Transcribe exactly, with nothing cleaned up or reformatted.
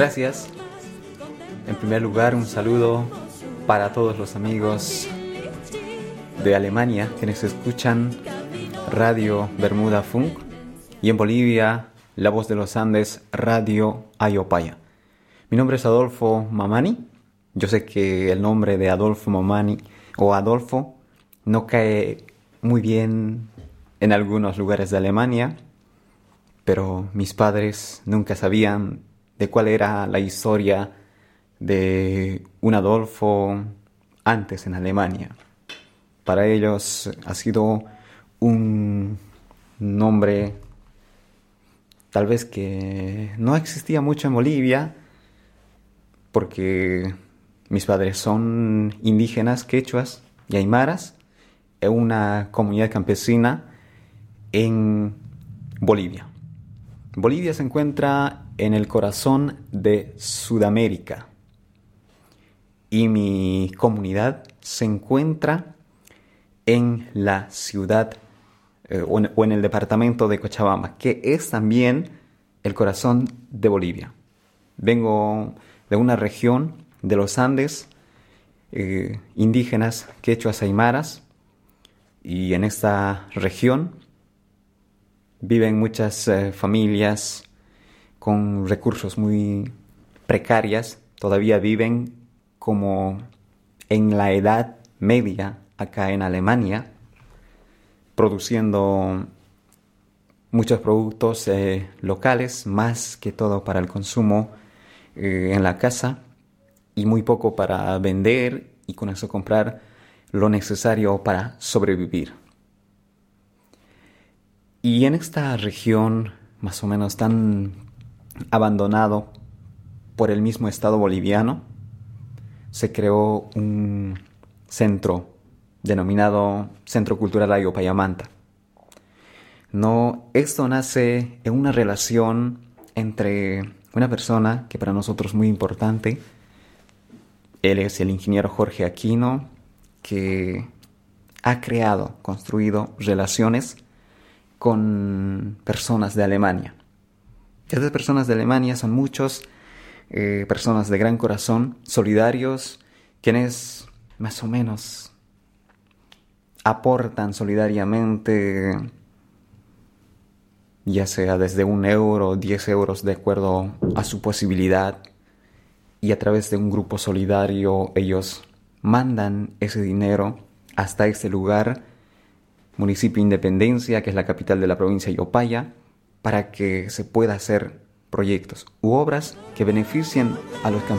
Gracias. En primer lugar, un saludo para todos los amigos de Alemania quienes escuchan Radio Bermuda Funk y en Bolivia, La Voz de los Andes, Radio Ayopaya. Mi nombre es Adolfo Mamani. Yo sé que el nombre de Adolfo Mamani o Adolfo no cae muy bien en algunos lugares de Alemania, pero mis padres nunca sabían de cuál era la historia de un Adolfo antes en Alemania. Para ellos ha sido un nombre tal vez que no existía mucho en Bolivia, porque mis padres son indígenas, quechuas y aymaras, en una comunidad campesina en Bolivia. Bolivia se encuentra en el corazón de Sudamérica y mi comunidad se encuentra en la ciudad eh, o, en, o en el departamento de Cochabamba, que es también el corazón de Bolivia. Vengo de una región de los Andes, eh, indígenas, quechuas, aymaras, y en esta región viven muchas eh, familias con recursos muy precarias, todavía viven como en la Edad Media acá en Alemania, produciendo muchos productos eh, locales, más que todo para el consumo eh, en la casa y muy poco para vender y con eso comprar lo necesario para sobrevivir. Y en esta región, más o menos tan abandonado por el mismo Estado boliviano, se creó un centro denominado Centro Cultural Ayopayamanta. No, esto nace en una relación entre una persona que para nosotros es muy importante. Él es el ingeniero Jorge Aquino, que ha creado, construido relaciones con personas de Alemania. Estas personas de Alemania son muchos, eh, personas de gran corazón, solidarios, quienes más o menos aportan solidariamente, ya sea desde un euro, diez euros, de acuerdo a su posibilidad, y a través de un grupo solidario ellos mandan ese dinero hasta este lugar, municipio Independencia, que es la capital de la provincia de Ayopaya, para que se pueda hacer proyectos u obras que beneficien a los campesinos